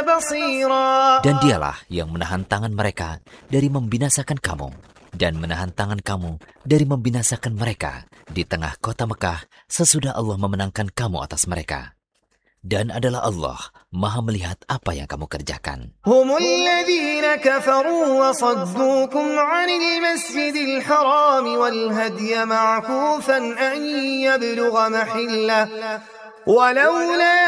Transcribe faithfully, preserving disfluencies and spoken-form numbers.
بصيرا. Dan dialah yang menahan tangan mereka dari membinasakan kamu, dan menahan tangan kamu dari membinasakan mereka di tengah kota Mekah sesudah Allah memenangkan kamu atas mereka. Dan adalah Allah Maha melihat apa yang kamu kerjakan. هم الذين كفروا وصدوكم عن المسجد الحرام والهدي معكوفا أن يبلغ محله ولولا